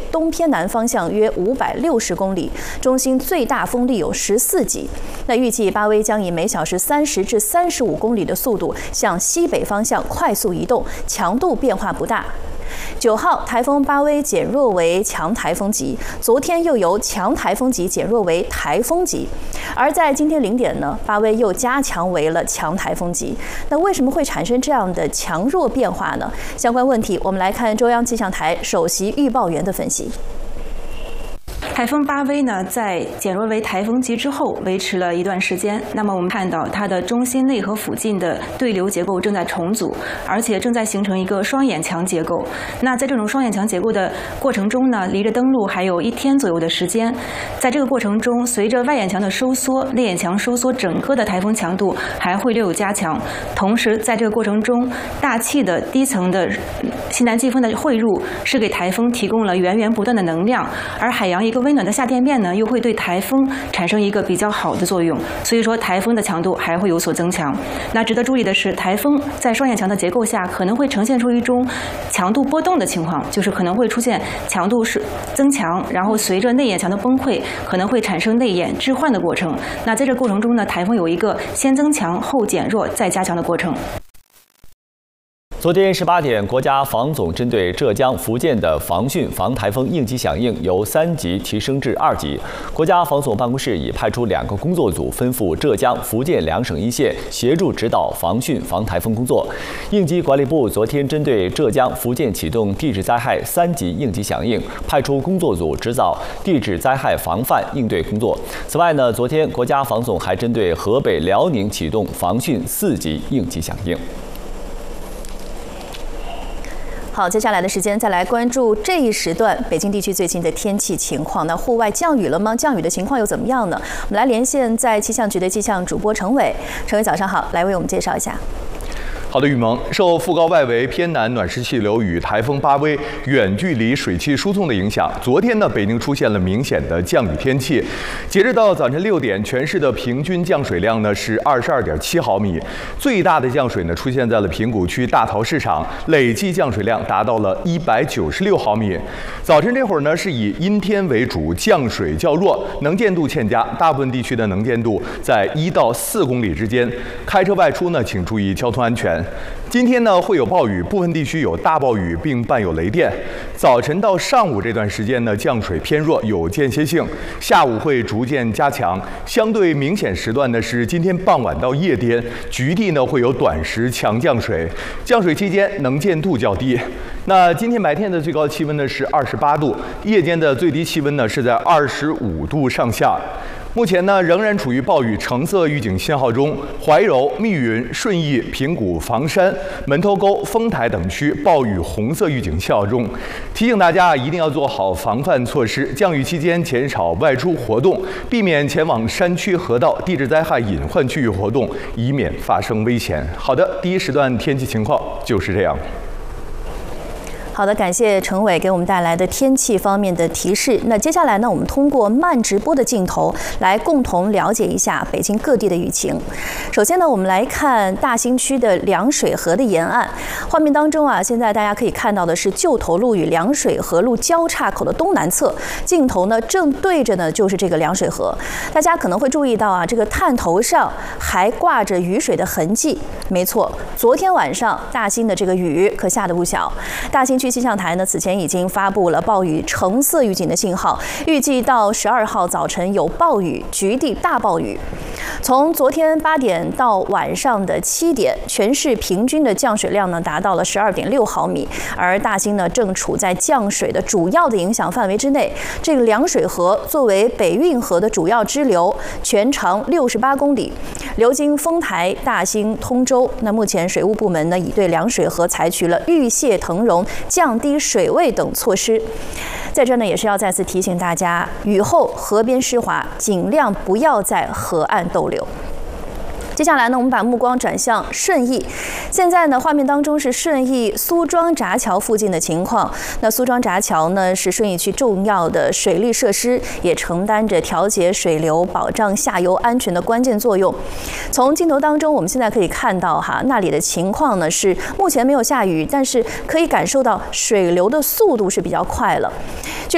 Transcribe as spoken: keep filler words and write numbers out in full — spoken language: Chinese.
东偏南方向约五百六十公里，中心最大风力有十四级。那预计巴威将以每小时三十至三十五公里的速度向西北方向快速移动，强度变化不大。九号台风巴威减弱为强台风级，昨天又由强台风级减弱为台风级，而在今天零点呢，巴威又加强为了强台风级。那为什么会产生这样的强弱变化呢？相关问题，我们来看中央气象台首席预报员的分析。 台风巴威呢，在减弱为台风级之后，维持了一段时间。那么我们看到它的中心内核附近的对流结构正在重组，而且正在形成一个双眼墙结构。那在这种双眼墙结构的过程中呢，离着登陆还有一天左右的时间。在这个过程中，随着外眼墙的收缩、内眼墙收缩，整个的台风强度还会略有加强。同时，在这个过程中，大气的低层的西南季风的汇入，是给台风提供了源源不断的能量，而海洋一个温暖的下垫面呢，又会对台风产生一个比较好的作用，所以说台风的强度还会有所增强。那值得注意的是，台风在双眼墙的结构下，可能会呈现出一种强度波动的情况，就是可能会出现强度是增强，然后随着内眼墙的崩溃，可能会产生内眼置换的过程。那在这过程中呢，台风有一个先增强后减弱再加强的过程。 昨天十八点，国家防总针对浙江、福建的防汛防台风应急响应由三级提升至二级。国家防总办公室已派出两个工作组，分赴浙江、福建两省一线，协助指导防汛防台风工作。应急管理部昨天针对浙江、福建启动地质灾害三级应急响应，派出工作组指导地质灾害防范应对工作。此外呢，昨天国家防总还针对河北、辽宁启动防汛四级应急响应。 好，接下来的时间再来关注这一时段北京地区最近的天气情况。那户外降雨了吗？降雨的情况又怎么样呢？我们来连线在气象局的气象主播陈伟。陈伟，早上好，来为我们介绍一下。 好的，雨萌，受副高外围偏南暖湿气流与台风巴威远距离水汽输送的影响，昨天呢，北京出现了明显的降雨天气。截止到早晨六点，全市的平均降水量呢是二十二点七毫米，最大的降水呢出现在了平谷区大陶市场，累计降水量达到了一百九十六毫米。早晨这会儿呢是以阴天为主，降水较弱，能见度欠佳，大部分地区的能见度在一到四公里之间。开车外出呢，请注意交通安全。今天呢会有暴雨，部分地区有大暴雨，并伴有雷电。早晨到上午这段时间呢，降水偏弱，有间歇性；下午会逐渐加强。相对明显时段呢是今天傍晚到夜间，局地呢会有短时强降水。降水期间能见度较低。那今天白天的最高气温呢是二十八度，夜间的最低气温呢是在二十五度上下。目前呢，仍然处于暴雨橙色预警信号中，怀柔、密云、顺义、平谷、房山、门头沟、丰台等区暴雨红色预警信号中。提醒大家一定要做好防范措施，降雨期间减少外出活动，避免前往山区、河道、地质灾害隐患区域活动，以免发生危险。好的，第一时段天气情况就是这样。 好的，感谢陈伟给我们带来的天气方面的提示。那接下来呢，我们通过慢直播的镜头来共同了解一下北京各地的雨情。首先呢，我们来看大兴区的凉水河的沿岸。画面当中啊，现在大家可以看到的是旧头路与凉水河路交叉口的东南侧，镜头呢正对着呢就是这个凉水河。大家可能会注意到啊，这个探头上还挂着雨水的痕迹。没错，昨天晚上大兴的这个雨可下得不小。大兴区气象台呢，此前已经发布了暴雨橙色预警的信号，预计到十二号早晨有暴雨，局地大暴雨。从昨天八点到晚上的七点，全市平均的降水量呢达到了十二点六毫米，而大兴呢正处在降水的主要的影响范围之内。这个凉水河作为北运河的主要支流，全长六十八公里，流经丰台、大兴、通州。那目前水务部门呢已对凉水河采取了预泄腾容、降低水位等措施。在这呢，也是要再次提醒大家，雨后河边湿滑，尽量不要在河岸逗留。接下来呢，我们把目光转向顺义。现在呢，画面当中是顺义苏庄闸桥附近的情况。那苏庄闸桥呢，是顺义区重要的水利设施，也承担着调节水流、保障下游安全的关键作用。从镜头当中，我们现在可以看到哈，那里的情况呢是目前没有下雨，但是可以感受到水流的速度是比较快了。